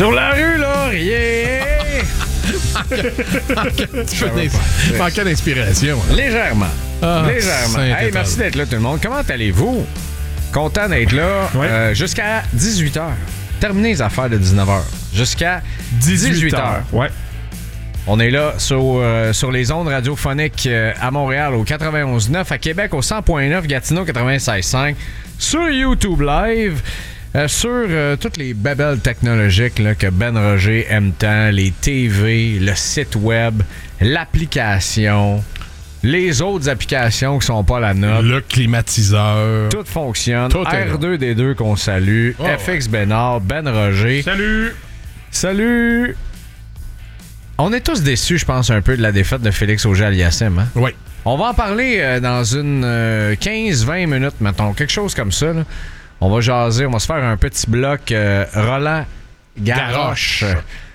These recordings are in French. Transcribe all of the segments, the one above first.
Sur la rue Laurier! Manquait d'inspiration. Légèrement. Légèrement. Hey, merci d'être là, tout le monde. Comment allez-vous? Content d'être là jusqu'à 18h. Terminez les affaires de 19h. Jusqu'à 18h. Ouais. On est là sur les ondes radiophoniques à Montréal au 91.9, à Québec au 100.9, Gatineau 96.5, sur YouTube Live, sur toutes les babelles technologiques là, que Ben Roger aime tant, les TV, le site web, l'application, les autres applications qui sont pas la nôtre. Le climatiseur. Tout fonctionne. Tout est R2D2 qu'on salue. FX Bénard, Ben Roger. Salut! On est tous déçus, je pense, un peu de la défaite de Félix Auger-Aliassime. Hein? Oui. On va en parler dans une 15-20 minutes, mettons. Quelque chose comme ça. Là. On va jaser, on va se faire un petit bloc Roland Garrosh.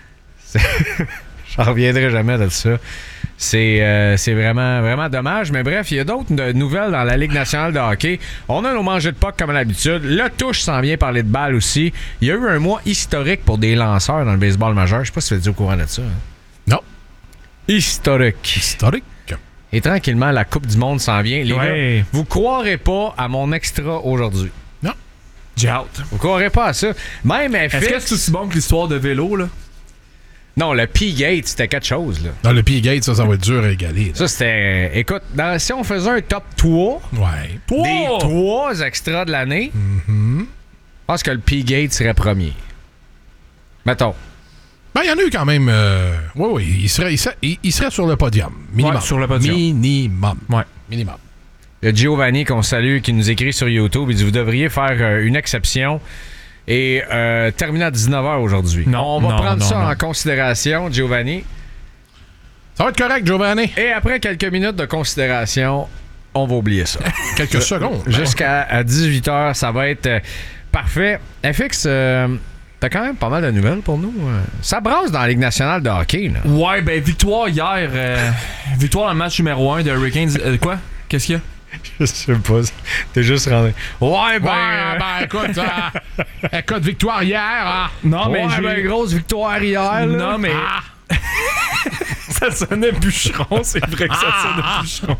J'en reviendrai jamais de ça. C'est vraiment, vraiment dommage. Mais bref, il y a d'autres nouvelles dans la Ligue nationale de hockey. On a nos mangées de puck comme d'habitude. Le touche s'en vient parler de balle aussi. Il y a eu un mois historique pour des lanceurs dans le baseball majeur. Je sais pas si tu es au courant de ça. Hein? Non. Historique. Et tranquillement, la Coupe du Monde s'en vient. Les gars, vous croirez pas à mon extra aujourd'hui. Non. J'ai hâte. Vous croirez pas à ça. Même FX... Est-ce que c'est aussi bon que l'histoire de vélo, là? Non, le P-Gate, c'était quelque chose, là. Non, le P-Gate, ça va être dur à égaler. Là. Ça, c'était... Écoute, si on faisait un top 3... Ouais. Des 3 extras de l'année, je pense que le P-Gate serait premier. Mettons. Ben, il y en a eu quand même... oui, il serait sur le podium. Minimum. Ouais, sur le podium. Minimum. Ouais. Minimum. Il y a Giovanni qu'on salue, qui nous écrit sur YouTube. Il dit, vous devriez faire une exception et terminer à 19h aujourd'hui. On va prendre ça en considération, Giovanni. Ça va être correct, Giovanni. Et après quelques minutes de considération, on va oublier ça. Quelques secondes. Jusqu'à 18h, ça va être parfait. FX, t'as quand même pas mal de nouvelles pour nous. Ça brasse dans la Ligue nationale de hockey. Là. Ouais, ben victoire hier. Victoire dans le match numéro 1 de Hurricanes. Quoi? Qu'est-ce qu'il y a? Je sais pas. T'es juste rendu. Ouais, écoute, écoute, victoire hier. Hein? Non, mais j'ai une grosse victoire hier. Là. Non, mais. Ça sonnait bûcheron, c'est vrai que ça sonnait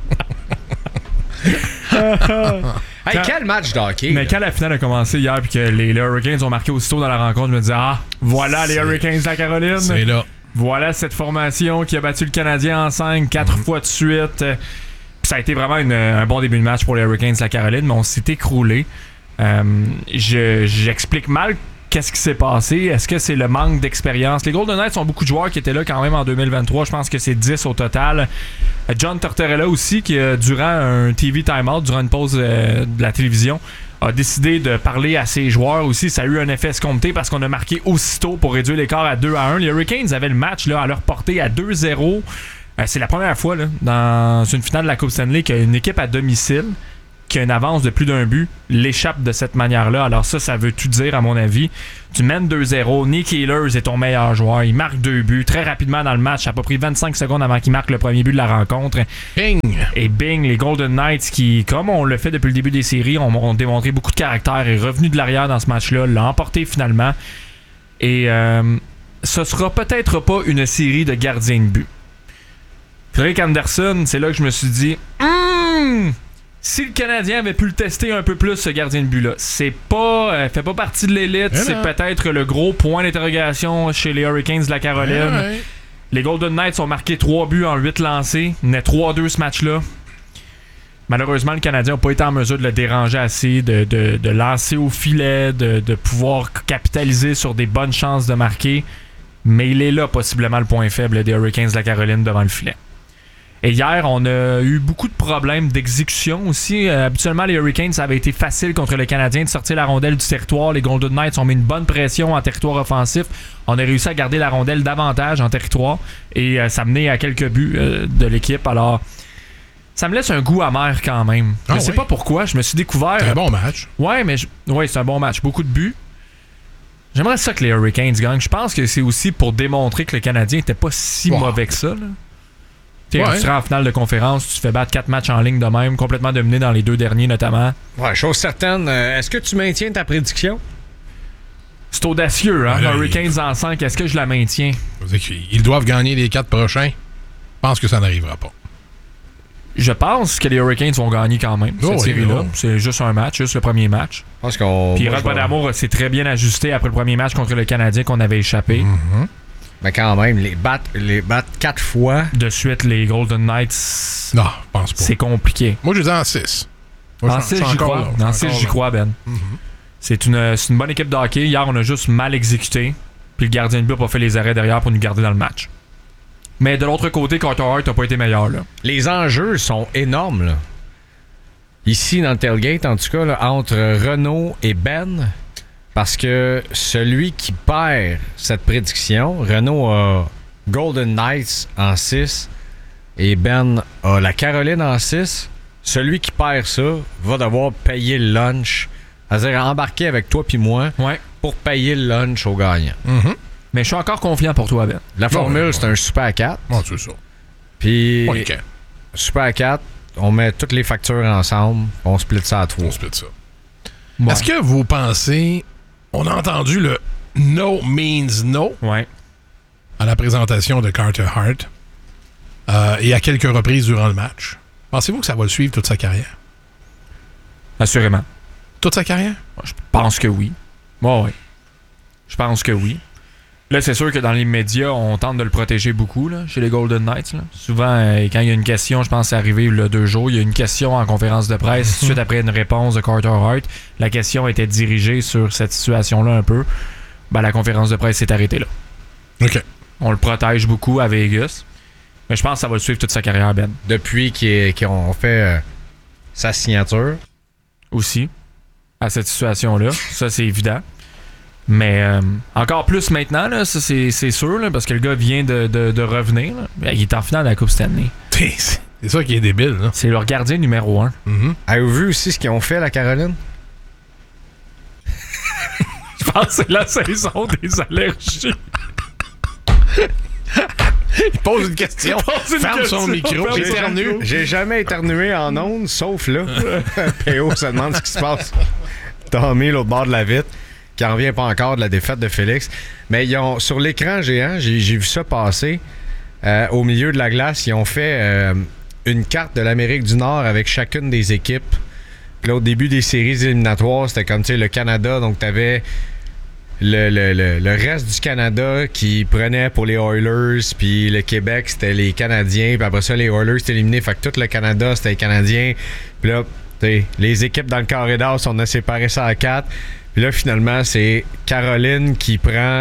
bûcheron. Hey, quel match de hockey! Mais quand la finale a commencé hier puis que les Hurricanes ont marqué aussitôt dans la rencontre, je me disais, voilà les Hurricanes de la Caroline. C'est là. Voilà cette formation qui a battu le Canadien en 5 4 fois de suite. Ça a été vraiment un bon début de match pour les Hurricanes de la Caroline, mais on s'est écroulé. J'explique mal qu'est-ce qui s'est passé. Est-ce que c'est le manque d'expérience? Les Golden Knights ont beaucoup de joueurs qui étaient là quand même en 2023. Je pense que c'est 10 au total. John Tortorella aussi, qui durant un TV timeout, durant une pause de la télévision, a décidé de parler à ses joueurs aussi. Ça a eu un effet escompté parce qu'on a marqué aussitôt pour réduire l'écart à 2-1. Les Hurricanes avaient le match là, à leur portée à 2-0. C'est la première fois là, dans une finale de la Coupe Stanley qu'une équipe à domicile qui a une avance de plus d'un but l'échappe de cette manière-là. Alors ça veut tout dire à mon avis. Tu mènes 2-0, Nick Ehlers est ton meilleur joueur. Il marque 2 buts très rapidement dans le match. Ça a pas pris 25 secondes avant qu'il marque le premier but de la rencontre. Bing! Et bing, les Golden Knights qui, comme on le fait depuis le début des séries, ont démontré beaucoup de caractère et revenu de l'arrière dans ce match-là, l'ont emporté finalement. Et ce sera peut-être pas une série de gardiens de but. Rick Anderson, c'est là que je me suis dit si le Canadien avait pu le tester un peu plus, ce gardien de but-là, c'est pas fait pas partie de l'élite, c'est peut-être le gros point d'interrogation chez les Hurricanes de la Caroline. Les Golden Knights ont marqué 3 buts en 8 lancés, il y en a 3-2 ce match-là. Malheureusement, le Canadien n'a pas été en mesure de le déranger assez, de lancer au filet, de pouvoir capitaliser sur des bonnes chances de marquer. Mais il est là possiblement le point faible des Hurricanes de la Caroline devant le filet. Et hier, on a eu beaucoup de problèmes d'exécution aussi. Habituellement, les Hurricanes, ça avait été facile contre le Canadien de sortir la rondelle du territoire. Les Golden Knights ont mis une bonne pression en territoire offensif. On a réussi à garder la rondelle davantage en territoire et ça menait à quelques buts de l'équipe. Alors, ça me laisse un goût amer quand même. Je sais pas pourquoi. Je me suis découvert... C'est un bon match. Ouais, mais c'est un bon match. Beaucoup de buts. J'aimerais ça que les Hurricanes gagnent. Je pense que c'est aussi pour démontrer que le Canadien n'était pas si mauvais que ça, là. Tu seras en finale de conférence, tu te fais battre 4 matchs en ligne de même, complètement dominé dans les 2 derniers notamment. Ouais, chose certaine. Est-ce que tu maintiens ta prédiction? C'est audacieux, hein? Ben là, Hurricanes en 5, est-ce que je la maintiens? Ils doivent gagner les 4 prochains. Je pense que ça n'arrivera pas. Je pense que les Hurricanes vont gagner quand même, cette série-là. Oui. C'est juste un match, juste le premier match. Je pense qu'on. Puis Rod Brind'Amour s'est très bien ajusté après le premier match contre le Canadien qu'on avait échappé. Mais quand même, les battre 4 fois. De suite, les Golden Knights, Non, je pense pas. c'est compliqué. Moi, je dis en 6. Moi, En je suis 6, j'y encore crois. là. En 6, j'y crois, Ben. C'est une bonne équipe de hockey. Hier, on a juste mal exécuté. Puis le gardien de but n'a pas fait les arrêts derrière pour nous garder dans le match. Mais de l'autre côté, Carter Hart n'a pas été meilleur. Là. Les enjeux sont énormes, là. Ici, dans le tailgate, en tout cas, là, entre Renaud et Ben. Parce que celui qui perd cette prédiction, Renaud a Golden Knights en 6 et Ben a la Caroline en 6. Celui qui perd ça va devoir payer le lunch, c'est-à-dire embarquer avec toi puis moi pour payer le lunch au gagnant. Mais je suis encore confiant pour toi, Ben. La formule, c'est un super 4. Bon, c'est ça. Puis, OK. super 4, on met toutes les factures ensemble, on split ça à 3. On split ça. Ouais. Est-ce que vous pensez... On a entendu le « no means no » à la présentation de Carter Hart et à quelques reprises durant le match. Pensez-vous que ça va le suivre toute sa carrière? Assurément. Toute sa carrière? Je pense que oui. Ouais. Je pense que oui. Là, c'est sûr que dans les médias, on tente de le protéger beaucoup là, chez les Golden Knights. Là. Souvent, quand il y a une question, je pense que c'est arrivé il y a 2 jours, il y a une question en conférence de presse, suite après une réponse de Carter Hart. La question était dirigée sur cette situation-là un peu. Ben, la conférence de presse s'est arrêtée là. OK. On le protège beaucoup à Vegas. Mais je pense que ça va le suivre toute sa carrière, Ben. Depuis qu'ils ont fait sa signature. Aussi, à cette situation-là. Ça, c'est évident. Mais encore plus maintenant, là, ça, c'est sûr, là, parce que le gars vient de revenir. Là. Il est en finale de la Coupe Stanley. C'est ça qui est débile. Là. C'est leur gardien numéro 1. Avez-vous vu aussi ce qu'ils ont fait, la Caroline? Je pense que c'est la saison des allergies. Il pose une question. Ferme son micro. Éternue. J'ai jamais éternué en ondes, sauf là. PO se demande ce qui se passe. Tommy, l'autre bord de la vitre, qui en revient pas encore de la défaite de Félix. Mais ils ont, sur l'écran géant, j'ai vu ça passer. Au milieu de la glace, ils ont fait une carte de l'Amérique du Nord avec chacune des équipes. Puis là, au début des séries éliminatoires, c'était comme, tu sais, le Canada. Donc, t'avais le reste du Canada qui prenait pour les Oilers, puis le Québec, c'était les Canadiens. Puis après ça, les Oilers, c'était éliminé. Fait que tout le Canada, c'était les Canadiens. Puis là, les équipes dans le corridor, on a séparé ça à 4. Puis là, finalement, c'est Caroline qui prend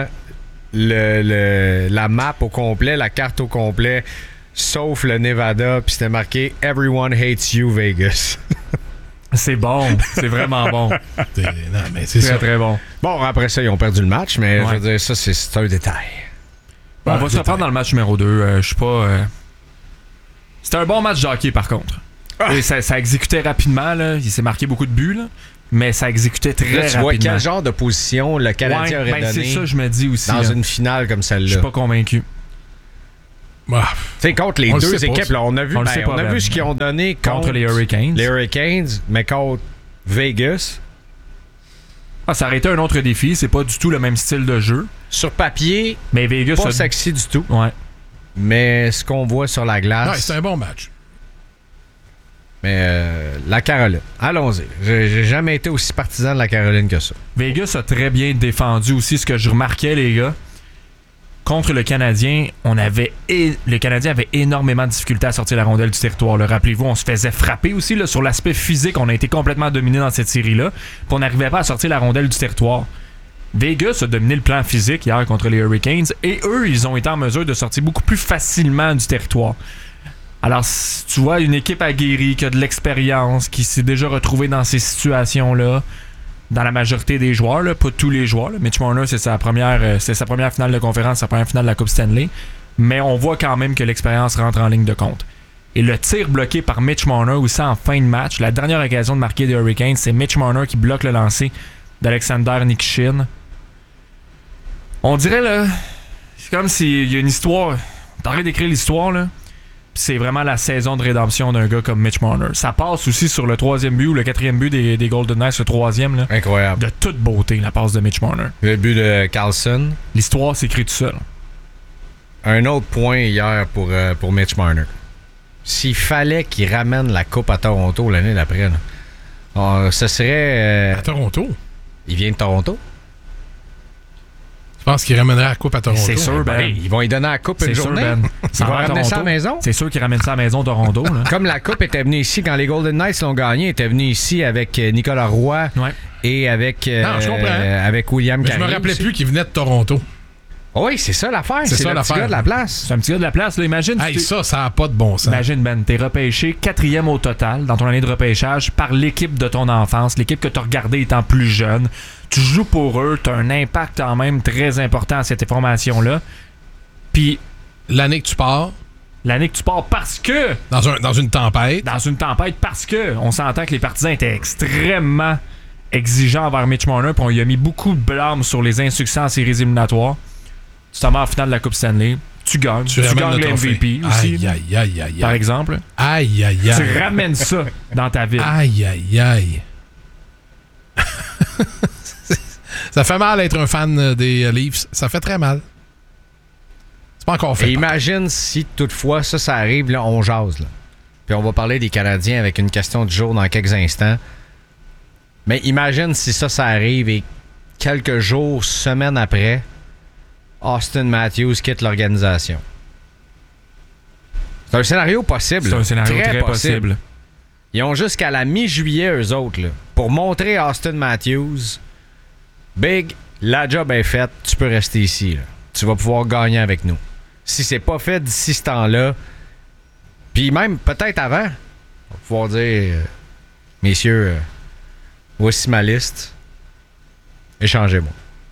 la map au complet, la carte au complet, sauf le Nevada. Puis c'était marqué « Everyone hates you, Vegas ». C'est bon. C'est vraiment bon. Non, mais c'est Très, ça. très bon. Bon, après ça, ils ont perdu le match, mais je veux dire, ça, c'est un détail. On va se reprendre dans le match numéro 2. Je suis pas... C'était un bon match de hockey, par contre. Et ça exécutait rapidement. Là. Il s'est marqué beaucoup de buts, là. Mais ça exécutait très Là, tu rapidement. vois quel genre de position le Canadien aurait donné c'est ça, je me dis aussi. dans là. une finale comme Je celle-là. suis pas convaincu. Bah, Tu sais, contre les On le deux sait pas, équipes, ça. là, on a vu, On le sait pas, on a Ben. vu ce qu'ils ont donné Contre les Hurricanes. Les Hurricanes, mais contre Vegas. Ça aurait été un autre défi. C'est pas du tout le même style de jeu. Sur papier, Mais Vegas... pas sexy du tout. Ouais. Mais ce qu'on voit sur la glace... ouais, c'est un bon match. Mais la Caroline, allons-y. J'ai jamais été aussi partisan de la Caroline que ça. Vegas a très bien défendu aussi. Ce que je remarquais, les gars, contre le Canadien, le Canadien avait énormément de difficultés à sortir la rondelle du territoire. Là. Rappelez-vous, on se faisait frapper aussi là, sur l'aspect physique. On a été complètement dominé dans cette série-là. Puis on n'arrivait pas à sortir la rondelle du territoire. Vegas a dominé le plan physique hier contre les Hurricanes. Et eux, ils ont été en mesure de sortir beaucoup plus facilement du territoire. Alors, si tu vois une équipe aguerrie qui a de l'expérience, qui s'est déjà retrouvée dans ces situations-là, dans la majorité des joueurs, là, pas tous les joueurs. Là. Mitch Marner, c'est sa première finale de conférence, sa première finale de la Coupe Stanley. Mais on voit quand même que l'expérience rentre en ligne de compte. Et le tir bloqué par Mitch Marner aussi en fin de match, la dernière occasion de marquer des Hurricanes, c'est Mitch Marner qui bloque le lancer d'Alexander Nikishin. On dirait, là, c'est comme s'il y a une histoire. T'arrêtes d'écrire l'histoire, là. c'est vraiment la saison de rédemption d'un gars comme Mitch Marner. Ça passe aussi sur le 3e but ou le 4e but des Golden Knights, le 3e. Là, incroyable. De toute beauté, la passe de Mitch Marner. Le but de Carlson. L'histoire s'écrit tout seul. Un autre point hier pour Mitch Marner. S'il fallait qu'il ramène la coupe à Toronto l'année d'après, ce serait... À Toronto? Il vient de Toronto? Je pense qu'il ramènerait la coupe à Toronto. C'est sûr, Ben. Ils vont lui donner la coupe une journée. Ben. Ils vont ramener ça à la maison. C'est sûr qu'il ramène ça à la maison Toronto. Là. Comme la coupe était venue ici, quand les Golden Knights l'ont gagné, elle était venue ici avec Nicolas Roy et avec, je comprends. avec William Carrier. Je me rappelais plus qu'il venait de Toronto. Oui, c'est ça l'affaire. C'est ça le petit gars de la place. C'est un petit gars de la place. Là. Imagine. Hey, ça n'a pas de bon sens. Imagine, Ben, t'es repêché 4e au total dans ton année de repêchage par l'équipe de ton enfance, l'équipe que t'as regardée étant plus jeune. Tu joues pour eux, t'as un impact quand même très important à cette formation-là. Puis l'année que tu pars parce que... Dans une tempête. Dans une tempête parce que on s'entend que les partisans étaient extrêmement exigeants envers Mitch Marner, puis on lui a mis beaucoup de blâme sur les insuccès en séries éliminatoires. Tu t'en vas en finale de la Coupe Stanley, tu gagnes. Tu gagnes le MVP aussi. Aïe. Par exemple. Aïe. Tu ramènes ça dans ta ville. Aïe. Ça fait mal être un fan des Leafs. Ça fait très mal. C'est pas encore fait. Et imagine si toutefois ça arrive, là, on jase. Là. Puis on va parler des Canadiens avec une question du jour dans quelques instants. Mais imagine si ça arrive et quelques jours, semaines après, Austin Matthews quitte l'organisation. C'est un scénario possible. C'est un scénario très possible. Ils ont jusqu'à la mi-juillet, eux autres, là, pour montrer à Austin Matthews, Big, la job est faite, tu peux rester ici. Là. Tu vas pouvoir gagner avec nous. Si c'est pas fait d'ici ce temps-là, puis même peut-être avant, on va pouvoir dire, messieurs, voici ma liste, échangez-moi.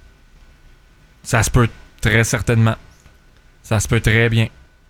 Ça se peut très certainement. Ça se peut très bien.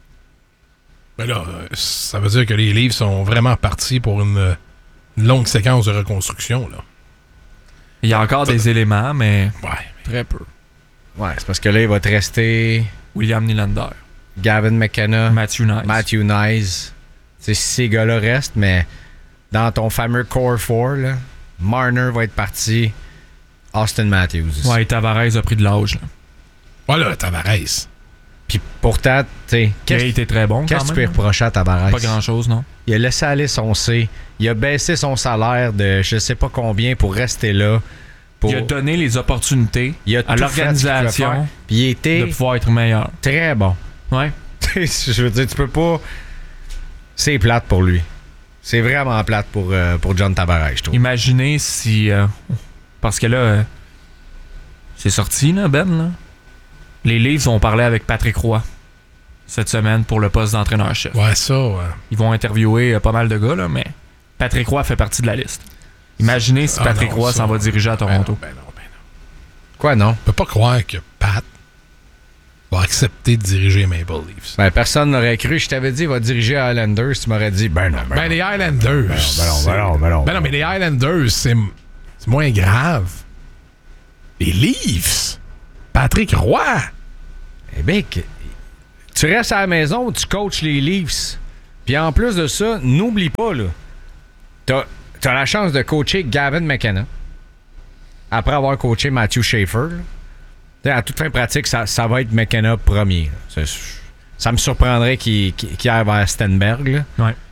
Mais là, ça veut dire que les Leafs sont vraiment partis pour une longue séquence de reconstruction, là. Il y a encore des éléments, mais très peu. Ouais, c'est parce que là, il va te rester... William Nylander. Gavin McKenna. Matthew Nice. Si ces gars-là restent, mais dans ton fameux Core 4, là, Marner va être parti. Austin Matthews. Ouais, Tavares a pris de l'âge. Voilà, Tavares. Puis pourtant, tu sais... Il a été très bon. Qu'est-ce que tu peux reprocher à Tavares? Pas grand-chose, non? Il a laissé aller son C. Il a baissé son salaire de je sais pas combien pour rester là. Il a donné les opportunités à l'organisation de pouvoir être meilleur. Très bon. Ouais. Je veux dire, tu peux pas... C'est plate pour lui. C'est vraiment plate pour John Tavares, je trouve. Imaginez si... parce que là... c'est sorti, là, Ben, là. Les Leafs vont parler avec Patrick Roy cette semaine pour le poste d'entraîneur-chef. Ouais, ça, ouais. Ils vont interviewer pas mal de gars, là, mais Patrick Roy fait partie de la liste. Imaginez si Patrick Roy s'en va diriger à Toronto. Ben non. Quoi, non? Je peux pas croire que Pat va accepter de diriger Maple Leafs. Ben, personne n'aurait cru. Je t'avais dit, il va diriger Islanders. Tu m'aurais dit, ben non. Les Islanders. Ben non, mais les Islanders, c'est moins grave. Les Leafs. Patrick Roy. Eh bien, tu restes à la maison, tu coaches les Leafs. Puis en plus de ça, n'oublie pas, là, t'as la chance de coacher Gavin McKenna après avoir coaché Matthew Schaefer. À toute fin pratique, ça va être McKenna premier. Ça me surprendrait qu'il aille vers Stenberg. Là. Ouais.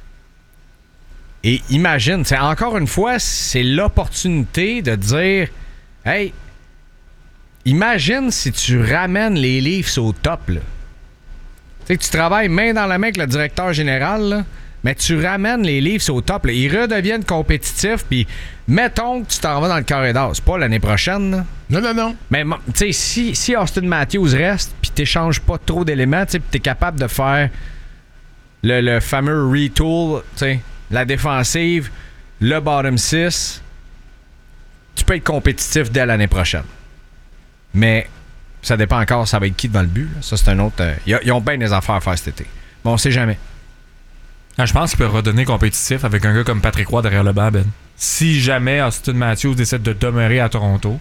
Et imagine, encore une fois, c'est l'opportunité de dire hey, imagine si tu ramènes les Leafs au top. Là. Tu travailles main dans la main avec le directeur général, là, mais tu ramènes les Leafs au top. Là. Ils redeviennent compétitifs, puis mettons que tu t'en vas dans le carré d'or. C'est pas l'année prochaine. Là. Non. Mais si Austin Matthews reste, puis t'échanges pas trop d'éléments, puis t'es capable de faire le fameux retool, la défensive, le bottom 6, tu peux être compétitif dès l'année prochaine. Mais ça dépend encore, ça va être qui devant le but. Là. Ça, c'est un autre... Ils ont bien des affaires à faire cet été. Mais on sait jamais. Je pense qu'il peut redonner compétitif avec un gars comme Patrick Roy derrière le banc, Ben. Si jamais Austin Matthews décide de demeurer à Toronto,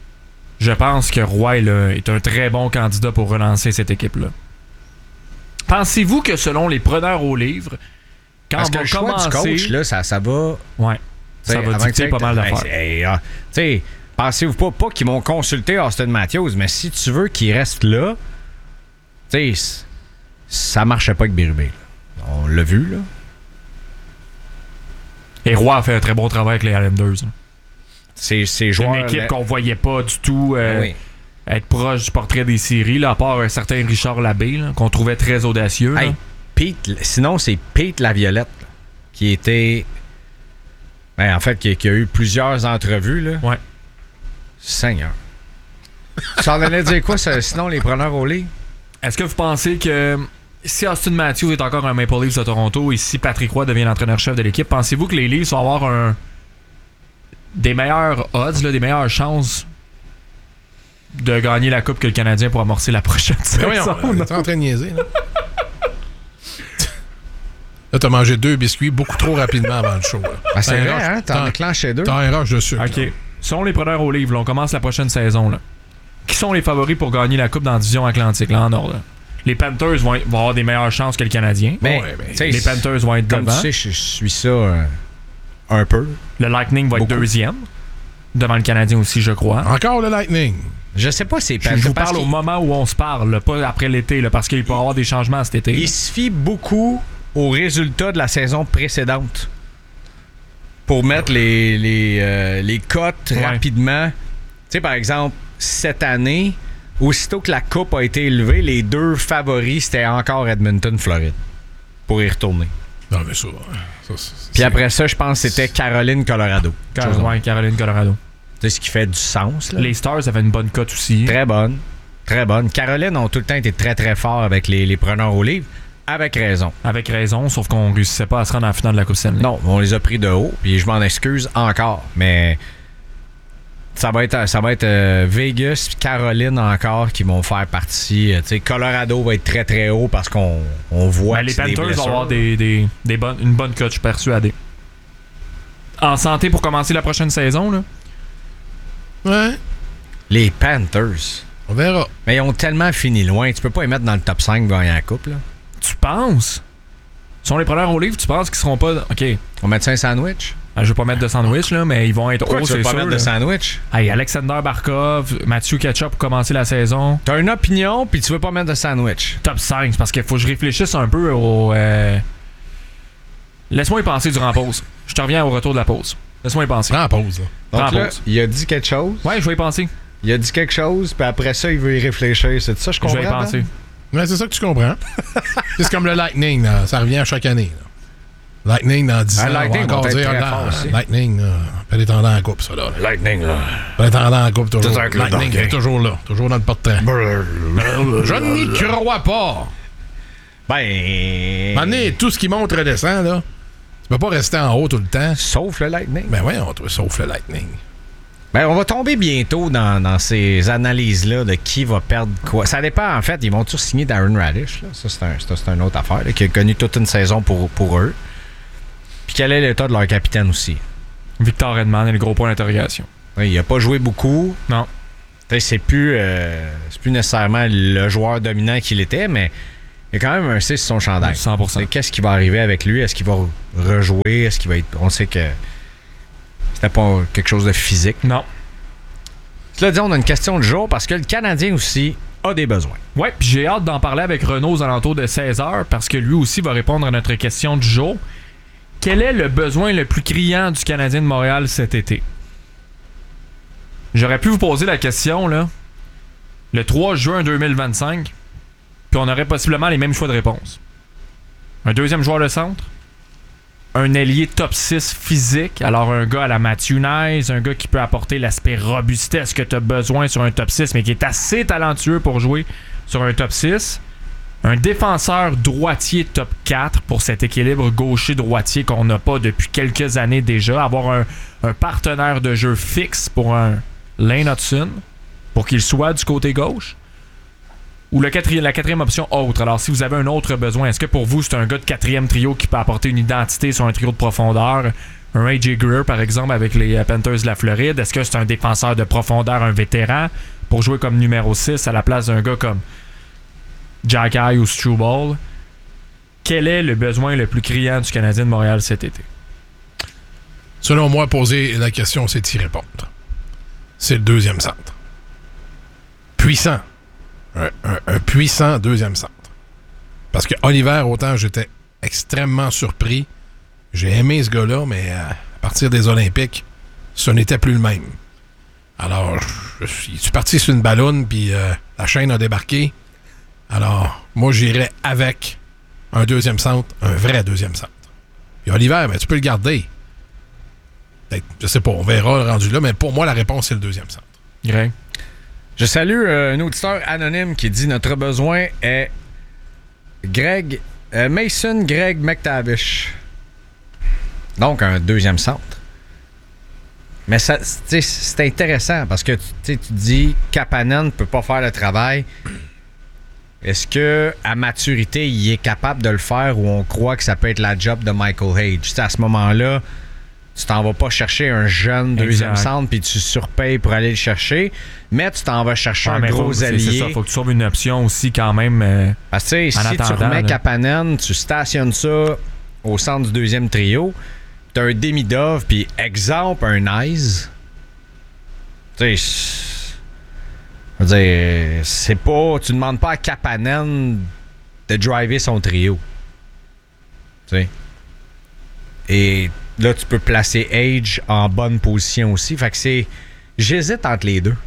je pense que Roy là, est un très bon candidat pour relancer cette équipe-là. Pensez-vous que selon les preneurs au livre, quand parce on que va le choix commencer... du coach, là, ça va... Ouais, ça va dicter pas mal d'affaires. Tu sais, pensez-vous pas qu'ils m'ont consulté Austin Matthews, mais si tu veux qu'il reste là, tu sais, ça marchait pas avec Berube. On l'a vu, là. Et Roy a fait un très bon travail avec les Islanders. Ces joueurs... une équipe qu'on voyait pas du tout être proche du portrait des séries, là, à part un certain Richard Labbé, là, qu'on trouvait très audacieux. Hey, Pete, sinon, c'est Pete Laviolette là, qui était... Ben, en fait, qui a eu plusieurs entrevues. Là. Ouais. Seigneur. Ça en allait dire quoi, ça, sinon, les preneurs au lit? Est-ce que vous pensez que si Austin Matthews est encore un Maple Leafs de Toronto et si Patrick Roy devient l'entraîneur-chef de l'équipe, pensez-vous que les Leafs vont avoir des meilleurs odds, là, des meilleures chances de gagner la coupe que le Canadien pour amorcer la prochaine saison? T'es en train de niaiser, là? Là, t'as mangé 2 biscuits beaucoup trop rapidement avant le show. Ah, c'est vrai, hein? T'en enclenché 2. T'as un rush de sucre. OK. Sont les preneurs au livre. Là, on commence la prochaine saison. Là. Qui sont les favoris pour gagner la coupe dans la division Atlantique, là, en ordre? Là? Les Panthers vont avoir des meilleures chances que le Canadien. Mais, les Panthers vont être comme devant. tu sais, je suis ça un peu. Le Lightning va être deuxième. Devant le Canadien aussi, je crois. Encore le Lightning. Je sais pas si je vous parle au moment où on se parle, là, pas après l'été, là, parce qu'il peut y avoir des changements cet été. Il se fie beaucoup aux résultats de la saison précédente pour mettre les cotes rapidement. Tu sais, par exemple, cette année, aussitôt que la coupe a été élevée, les 2 favoris, c'était encore Edmonton, Floride, pour y retourner. Non, mais ça puis après ça, je pense que c'était Caroline, Colorado. Caroline, Colorado. C'est ce qui fait du sens. Là. Les Stars avaient une bonne cote aussi. Très bonne. Très bonne. Caroline ont tout le temps été très, très forts avec les preneurs au livre. Avec raison. Avec raison, sauf qu'on ne réussissait pas à se rendre à la finale de la Coupe Stanley. Non, on les a pris de haut, puis je m'en excuse encore, mais ça va être Vegas et Caroline encore qui vont faire partie. Colorado va être très très haut parce qu'on voit que les c'est Panthers vont avoir une bonne cote, je suis persuadé. En santé pour commencer la prochaine saison, là? Ouais. Les Panthers. On verra. Mais ils ont tellement fini loin, tu peux pas les mettre dans le top 5 gagner la coupe, là. Tu penses? Ils sont les preneurs au livre, tu penses qu'ils seront pas... OK. On met ça un sandwich? Je vais pas mettre de sandwich, là, mais ils vont être hauts, c'est sûr. Pourquoi tu veux pas mettre de sandwich? Hey, Alexander Barkov, Mathieu Ketchup pour commencer la saison. T'as une opinion, puis tu veux pas mettre de sandwich. Top 5, c'est parce qu'il faut que je réfléchisse un peu au... Laisse-moi y penser durant la pause. Je te reviens au retour de la pause. Laisse-moi y penser. Prends la pause, là. Donc là, il a dit quelque chose. Ouais, je vais y penser. Il a dit quelque chose, puis après ça, il veut y réfléchir. C'est ça, je comprends. Je vais y penser. Ben? Ouais, c'est ça que tu comprends. C'est comme le Lightning, là. Ça revient à chaque année. Là. Lightning, dans 10 ans, Lightning on va encore dire... Lightning, là, elle est en coupe, ça, là. Lightning, là. Elle est en coupe, toujours. Lightning est toujours là. Toujours dans le porte-train. Je n'y crois pas. Ben... Maintenant, tout ce qui monte redescend, là. Tu peux pas rester en haut tout le temps. Sauf le Lightning. Ben ouais, sauf le Lightning. Ben, on va tomber bientôt dans ces analyses-là de qui va perdre quoi. Ça dépend, en fait. Ils vont tous signer Darren Radish. Là. Ça, c'est une autre affaire. Là, qui a connu toute une saison pour eux. Puis quel est l'état de leur capitaine aussi? Victor Edman est le gros point d'interrogation. Oui, il a pas joué beaucoup. Non. C'est plus nécessairement le joueur dominant qu'il était, mais il y a quand même un 6 sur son chandail. 100%. Qu'est-ce qui va arriver avec lui? Est-ce qu'il va rejouer? Est-ce qu'il va être... On sait que c'était pas quelque chose de physique. Non. Cela dit, on a une question de jour parce que le Canadien aussi a des besoins. Oui, puis j'ai hâte d'en parler avec Renaud aux alentours de 16h parce que lui aussi va répondre à notre question du jour. Quel est le besoin le plus criant du Canadien de Montréal cet été? J'aurais pu vous poser la question, là, le 3 juin 2025, puis on aurait possiblement les mêmes choix de réponse. Un deuxième joueur de centre, un ailier top 6 physique, alors un gars à la Matthew Knies, un gars qui peut apporter l'aspect robustesse que tu as besoin sur un top 6, mais qui est assez talentueux pour jouer sur un top 6. Un défenseur droitier top 4 pour cet équilibre gaucher-droitier qu'on n'a pas depuis quelques années déjà. Avoir un partenaire de jeu fixe pour un Lane Hudson, pour qu'il soit du côté gauche. Ou la quatrième option autre. Alors, si vous avez un autre besoin, est-ce que pour vous, c'est un gars de quatrième trio qui peut apporter une identité sur un trio de profondeur? Un A.J. Greer, par exemple, avec les Panthers de la Floride. Est-ce que c'est un défenseur de profondeur, un vétéran, pour jouer comme numéro 6 à la place d'un gars comme Jack Eye ou Struble? quel est le besoin le plus criant du Canadien de Montréal cet été? Selon moi, poser la question, c'est y répondre. C'est le deuxième centre. Puissant. Un puissant deuxième centre. Parce que Oliver, autant j'étais extrêmement surpris. J'ai aimé ce gars-là, mais à partir des Olympiques, ce n'était plus le même. Alors, je suis parti sur une balloune, puis la chaîne a débarqué. Alors, moi, j'irais avec un deuxième centre, un vrai deuxième centre. Puis Oliver, ben, tu peux le garder. Peut-être, je sais pas, on verra le rendu là, mais pour moi, la réponse, c'est le deuxième centre. Greg? Je salue un auditeur anonyme qui dit notre besoin est Mason Greg McTavish. Donc, un deuxième centre. Mais ça, c'est intéressant parce que tu dis Kapanen ne peut pas faire le travail. Est-ce que à maturité, il est capable de le faire ou on croit que ça peut être la job de Michael Hage? À ce moment-là, tu t'en vas pas chercher un jeune deuxième centre puis tu surpayes pour aller le chercher, mais tu t'en vas chercher un gros allié. C'est ça, faut que tu trouves une option aussi quand même. Parce que si tu remets Kapanen, tu stationnes ça au centre du deuxième trio, tu as un Demidov puis exemple un Nice. Tu sais, je veux dire, c'est pas. Tu demandes pas à Kapanen de driver son trio. Tu sais. Et là, tu peux placer Age en bonne position aussi. Fait que c'est. J'hésite entre les deux.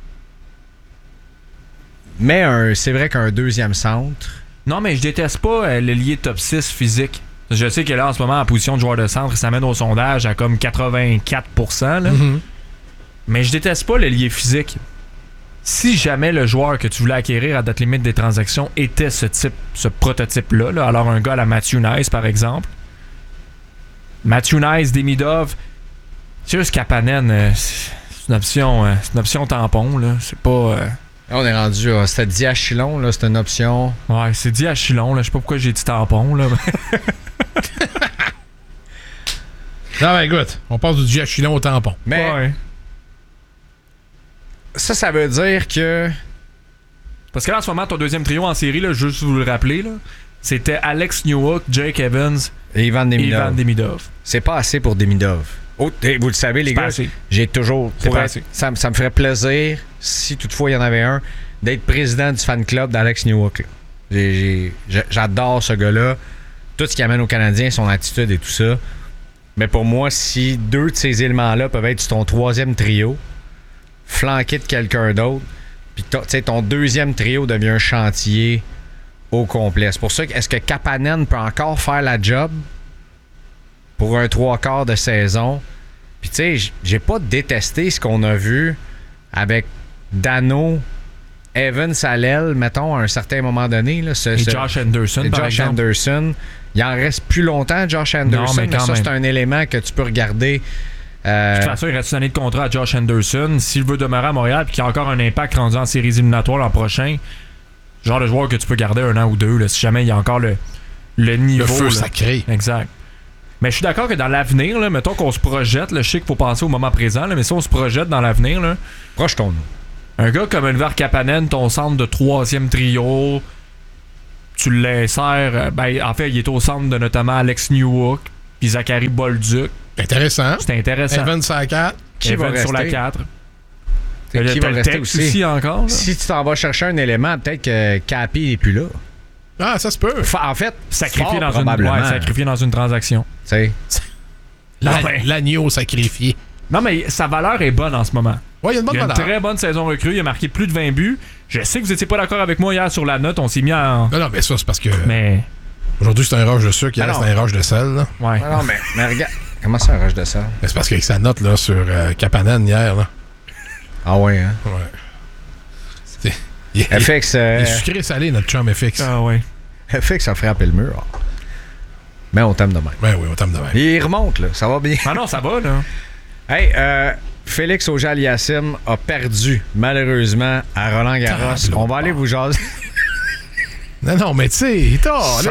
Mais c'est vrai qu'un deuxième centre. Non, mais je déteste pas l'ailier top 6 physique. Je sais que là, en ce moment, en position de joueur de centre, il s'amène au sondage à comme 84%. Là. Mm-hmm. Mais je déteste pas l'ailier physique. Si jamais le joueur que tu voulais acquérir à date limite des transactions était ce prototype-là, là, alors un gars à la Matthew Nice, par exemple. Matthew Nice, Demidov, c'est juste Kapanen, c'est une option tampon, là. C'est pas... Là, on est rendu c'était Diachylon, là, c'est une option. Ouais, c'est Diachylon, là. Je sais pas pourquoi j'ai dit tampon, là. Non, ben écoute, on passe du Diachylon au tampon. Mais ouais. Ça veut dire que... Parce que là, en ce moment, ton deuxième trio en série, là, juste vous le rappeler, là, c'était Alex Newhook, Jake Evans et Ivan Demidov. C'est pas assez pour Demidov. Oh, vous le savez, les gars, j'ai toujours... Ça me ferait plaisir, si toutefois il y en avait un, d'être président du fan club d'Alex Newhook. J'adore ce gars-là. Tout ce qu'il amène aux Canadiens, son attitude et tout ça. Mais pour moi, si deux de ces éléments-là peuvent être sur ton troisième trio, flanqué de quelqu'un d'autre, puis ton deuxième trio devient un chantier au complet. C'est pour ça que est-ce que Kapanen peut encore faire la job pour un 3/4 de saison? Puis tu sais, j'ai pas détesté ce qu'on a vu avec Dano, Evan Salel, mettons, à un certain moment donné. Là, et Josh Anderson, par exemple. Anderson. Il en reste plus longtemps, Josh Anderson, non, mais ça, c'est un élément que tu peux regarder. De toute façon, il reste une année de contrat à Josh Anderson. S'il veut demeurer à Montréal et qu'il a encore un impact rendu en séries éliminatoires l'an prochain, genre de joueur que tu peux garder 1 an ou 2, là, si jamais il y a encore le niveau. Le feu là. Sacré. Exact. Mais je suis d'accord que dans l'avenir, là, mettons qu'on se projette, là, je sais qu'il faut penser au moment présent, là, mais si on se projette dans l'avenir, là, projetons-nous. Un gars comme Oliver Kapanen, ton centre de troisième trio, tu l'insères. En fait, il est au centre de notamment Alex Newhook puis Zachary Bolduc. Intéressant. C'est intéressant. Evans sur la 4. Qui va rester? Sur la 4. Qui va rester aussi encore? Là? Si tu t'en vas chercher un élément, peut-être que Capi n'est plus là. Ah, ça se peut. En fait, sacrifié dans une transaction. Tu sais. L'agneau sacrifié. Non, mais sa valeur est bonne en ce moment. Ouais, il y a une bonne valeur. Il y a une très bonne saison recrue. Il a marqué plus de 20 buts. Je sais que vous n'étiez pas d'accord avec moi hier sur la note. On s'est mis en... Non, mais ça, c'est parce que... Mais... Aujourd'hui, c'est un rush de sucre. Hier, c'est un rush de sel. Là. Ouais. Non, mais regarde. Comment ça, un rush de sel? Mais c'est parce qu'avec sa note là, sur Kapanen hier... Là. Ah ouais, hein? Ouais. FX... Il est sucré-salé, notre chum FX. Ah ouais. FX a frappé le mur. Mais on t'aime de même. Ben oui, on t'aime de même. Il remonte, là. Ça va bien. Ah non, ça va, là. Hey, Félix Auger-Aliassime a perdu, malheureusement, à Roland-Garros. On va aller vous jaser. Non, mais tu sais, il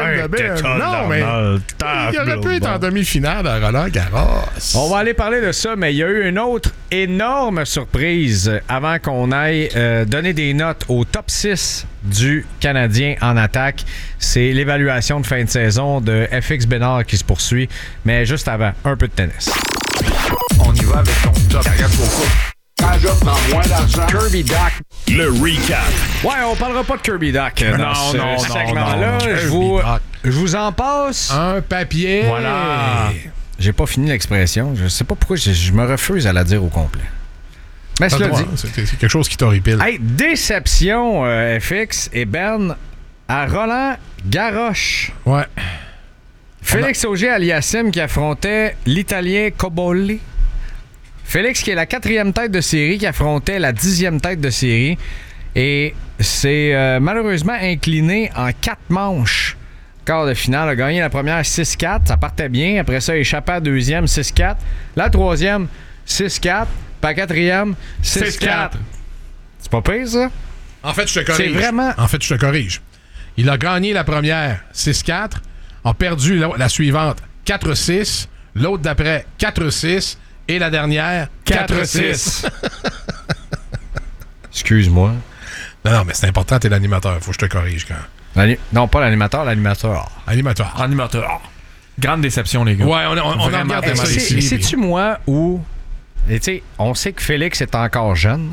aurait pu être en demi-finale à Roland-Garros. On va aller parler de ça, mais il y a eu une autre énorme surprise avant qu'on aille donner des notes au top 6 du Canadien en attaque. C'est l'évaluation de fin de saison de FX Bénard qui se poursuit, mais juste avant, un peu de tennis. On y va avec ton top. Regarde beaucoup. Quand je prends moins d'argent. Kirby Dach. Le recap. Ouais, on parlera pas de Kirby Dach dans ce segment-là. Je vous en passe. Un papier. Voilà. J'ai pas fini l'expression. Je sais pas pourquoi je me refuse à la dire au complet. Mais cela dit. C'est quelque chose qui t'horripile. Hey, déception, FX et Ben à Roland Garros. Ouais. Félix Auger-Aliassime qui affrontait l'Italien Cobolli. Félix qui est la 4e tête de série qui affrontait la 10e tête de série. Et c'est malheureusement incliné en 4 manches. Quart de finale, a gagné la première 6-4. Ça partait bien. Après ça, échappé à la deuxième 6-4. La troisième 6-4. Puis la quatrième 6-4. C'est pas pire, ça? En fait, je te corrige. C'est vraiment... En fait, je te corrige. Il a gagné la première 6-4, a perdu la suivante 4-6, l'autre d'après 4-6 et la dernière 4-6. Excuse-moi. Non, mais c'est important, t'es l'animateur. Faut que je te corrige quand. Non, pas l'animateur, l'animateur. Animateur. Grande déception, les gars. Ouais, on en regarde ça ici. C'est-tu moi ou... Tu sais, on sait que Félix est encore jeune.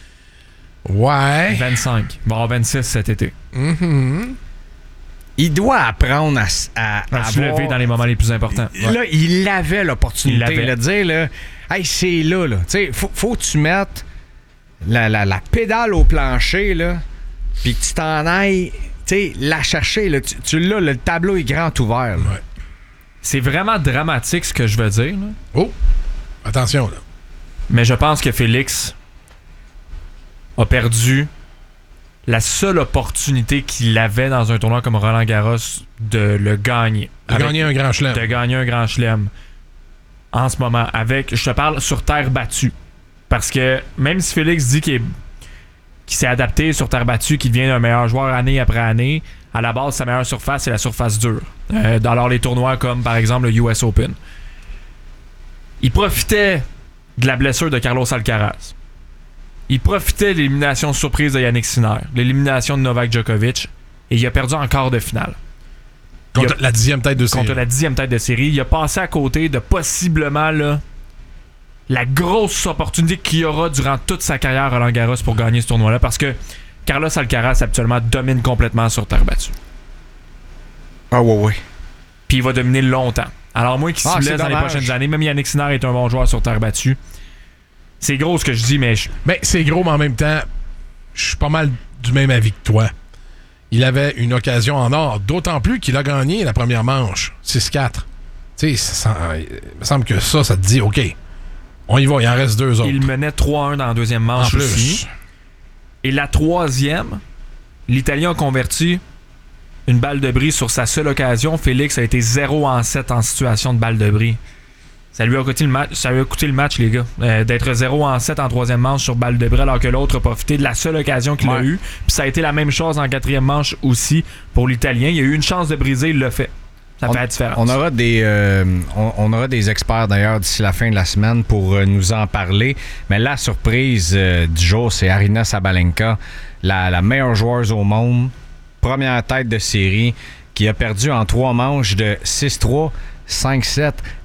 Ouais. 25. Il va avoir 26 cet été. Mm-hmm. Il doit apprendre à se lever dans les moments les plus importants. Là, il avait l'opportunité de dire, là, hey, c'est là. Tu sais, faut que tu mettes la pédale au plancher, là, puis que tu t'en ailles, tu sais, la chercher. Là, tu l'as, le tableau est grand ouvert. Là. Ouais. C'est vraiment dramatique ce que je veux dire. Là. Oh! Attention, là. Mais je pense que Félix a perdu la seule opportunité qu'il avait dans un tournoi comme Roland-Garros de le gagner. De gagner un grand chelem. De gagner un grand chelem. En ce moment, je te parle sur terre battue. Parce que même si Félix dit qu'il s'est adapté sur terre battue, qu'il devient un meilleur joueur année après année, à la base, sa meilleure surface, c'est la surface dure. Dans les tournois comme, par exemple, le US Open. Il profitait de la blessure de Carlos Alcaraz. Il profitait de l'élimination surprise de Yannick Sinner, l'élimination de Novak Djokovic, et il a perdu en quart de finale. Contre la 10e tête de série. Contre la 10e tête de série. Il a passé à côté de possiblement la grosse opportunité qu'il y aura durant toute sa carrière à Roland-Garros pour gagner ce tournoi-là, parce que Carlos Alcaraz actuellement domine complètement sur terre battue. Ah ouais. Puis il va dominer longtemps. Alors moi qui s'y blesse dans les prochaines années, même Yannick Sinner est un bon joueur sur terre battue. C'est gros ce que je dis, mais... Ben, c'est gros, mais en même temps, je suis pas mal du même avis que toi. Il avait une occasion en or, d'autant plus qu'il a gagné la première manche, 6-4. Tu sais, il me semble que ça te dit, OK, on y va, il en reste 2 autres. Il menait 3-1 dans la deuxième manche aussi. Et la troisième, l'Italien a converti une balle de bris sur sa seule occasion. Félix a été 0-7 en situation de balle de bris. Ça lui a coûté le match, les gars. D'être 0-7 en troisième manche sur balle de bris, alors que l'autre a profité de la seule occasion qu'il a eue. Puis ça a été la même chose en quatrième manche aussi pour l'Italien. Il a eu une chance de briser, il l'a fait. Ça fait la différence. On aura des experts d'ailleurs d'ici la fin de la semaine pour nous en parler. Mais la surprise du jour, c'est Aryna Sabalenka, la meilleure joueuse au monde, première tête de série, qui a perdu en 3 manches de 6-3, 5-7,